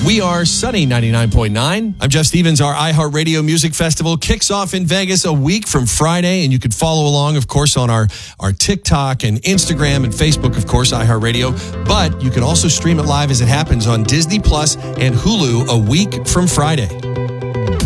We are Sunny 99.9. I'm Jeff Stevens. Our iHeartRadio Music Festival kicks off in Vegas a week from Friday, and you can follow along, of course, on our TikTok and Instagram and Facebook, of course, iHeartRadio. But you can also stream it live as it happens on Disney Plus and Hulu a week from Friday.